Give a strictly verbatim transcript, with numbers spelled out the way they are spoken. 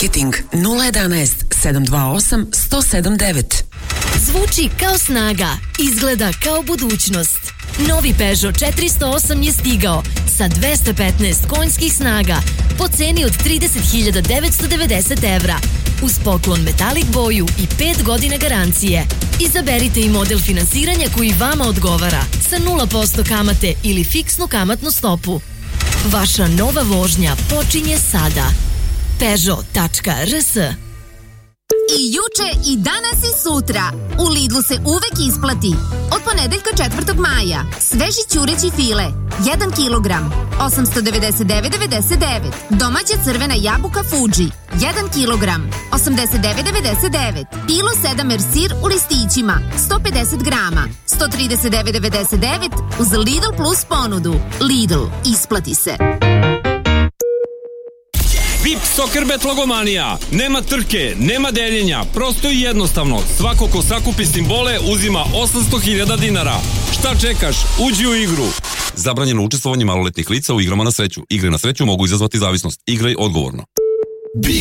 Marketing nula jedanaest sedam dva osam jedan zero sedam devet. Zvuči kao snaga, izgleda kao budućnost. Novi Peugeot četiristo osam je stigao sa dvesta petnaest konjskih snaga po ceni od trideset hiljada devetsto devedeset evra uz poklon metalik boju i pet godina garancije. Izaberite i model finansiranja koji vama odgovara sa nula posto kamate ili fiksnu kamatnu stopu. Vaša nova vožnja počinje sada. Peugeot tačka r s. I juče, i danas, i sutra. U Lidlu se uvek isplati. Od ponedeljka četvrtog maja. Sveži ćureći file. jedan kilogram. osamsto devedeset devet zarez devedeset devet. Domaća crvena jabuka Fuji. jedan kilogram. osamdeset devet zarez devedeset devet. Pilo sedamer sir u listićima. sto pedeset grama. sto trideset devet zarez devedeset devet. Uz Lidl Plus ponudu. Lidl. Isplati se. V I P Soccerbet logomanija. Nema trke, nema deljenja, prosto i jednostavno. Svako ko sakupi simbole uzima osamsto hiljada dinara. Šta čekaš? Uđi u igru. Zabranjeno učestvovanje maloletnih lica u igrama na sreću. Igre na sreću mogu izazvati zavisnost. Igraj odgovorno.